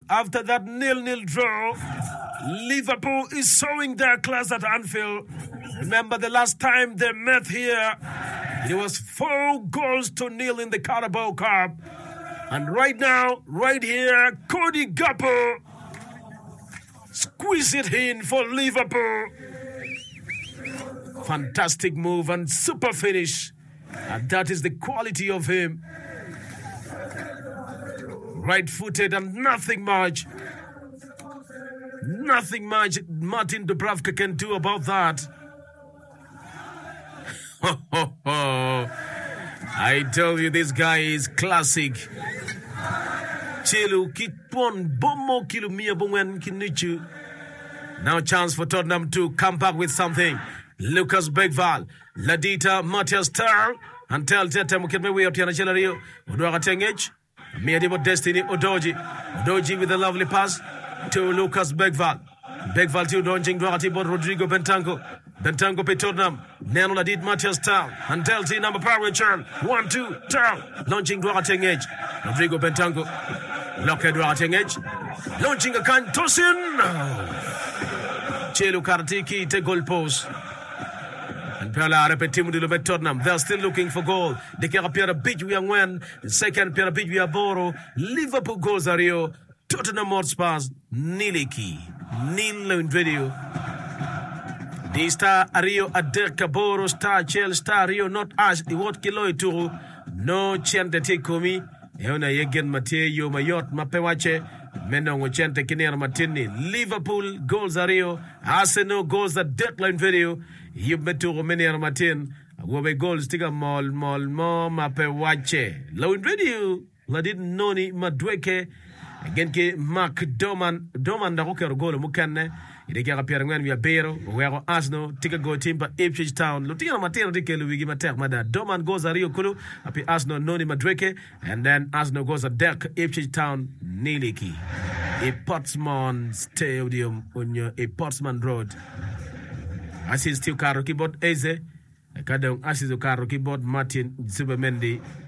after that 0-0 draw, Liverpool is showing their class at Anfield. Remember the last time they met here, it was 4-0 in the Carabao Cup. And right now, right here, Cody Gakpo squeeze it in for Liverpool. Fantastic move and super finish. And that is the quality of him. Right-footed and nothing much. Nothing much Martin Dubravka can do about that. I tell you, this guy is classic. Chelu kitpon bomo kilumia bongwen kinichu. Now chance for Tottenham to come back with something. Lucas Begval, Ladita, Matthias Tar, and tell Tete Muketmewe Otiana Chelario, Udwaka Tengage, Miadibo Destiny Odoji. Odoji with a lovely pass to Lucas Begval. Begval to Donjing Duatibo Rodrigo Bentango. Bentango pe Tottenham. Nano Ladid Matthias Tar, and tell T number power turn. 1-2, Tar, launching Duaka Tengage. Rodrigo Bentango. Lock Duaka Tengage. Launching a can Tosin. Chelu Karatiki te goal post. And Pella repetimu de Tottenham. They're still looking for goal. They can appear a bit we are when. Second appear a bit we are Boro. Liverpool goals are Rio. Tottenham Hotspurs Niliki. Nil in video. The star Rio Aderka Boro star Chel star Rio not Ash. The what kilo ituru. No chente te komi. Eona yegen Mateo Mayot Mapewache. Menongo chente kinera matini. Liverpool goals are Rio. Arsenal goals are deadline video. You betu Romania Martin. Wobe goals tiga mol mape wache. Low in video. Ladid noni madweke. Again ke Mark Doman da roker goal mukane. Ideke rapia ngwan via Bero. Wero Arsenal tiga go timba Ipswich Town. Lutina Martin tike Luigi Mater mada. Doman goes a Rio Kulu. Api Arsenal noni madweke. And then Arsenal goes a Dirk Ipswich Town Niliki. A Portsmouth Stadium on your a Portsmouth Road. Assist to Karo keyboard Eze. Kadang assist to Karo keyboard Martin Zubemendi.